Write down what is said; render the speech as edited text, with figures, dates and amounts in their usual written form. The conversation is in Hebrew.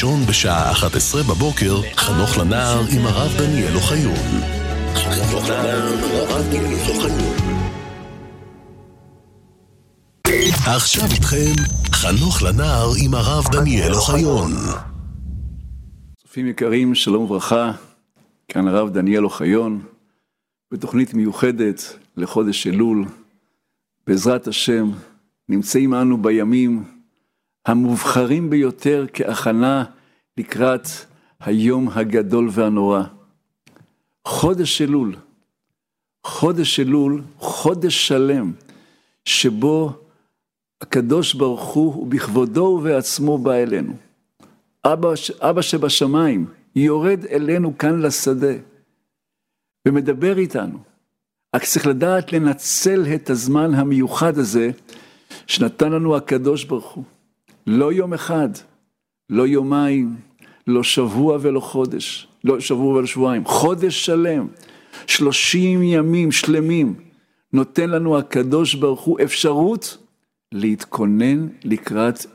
ראשון בשעה 11 בבוקר, חנוך לנער עם הרב דניאל אוחיון. חנוך לנער עם הרב דניאל אוחיון. עכשיו איתכם, חנוך לנער עם הרב דניאל אוחיון. צופים יקרים, שלום וברכה, כאן הרב דניאל אוחיון, בתוכנית מיוחדת לחודש אלול. בעזרת השם, נמצאים אנו בימים המובחרים ביותר כהכנה לקראת היום הגדול והנורא. חודש אלול, חודש אלול, חודש שלם, שבו הקדוש ברוך הוא בכבודו ובעצמו בא אלינו. אבא שבשמיים יורד אלינו כאן לשדה ומדבר איתנו. רק צריך לדעת לנצל את הזמן המיוחד הזה שנתן לנו הקדוש ברוך הוא. לא יום אחד, לא יומיים, לא שבוע ולא חודש, לא שבוע ולא שבועיים, חודש שלם, 30 ימים שלמים, נותן לנו הקדוש ברוך הוא אפשרות להתכונן לקראת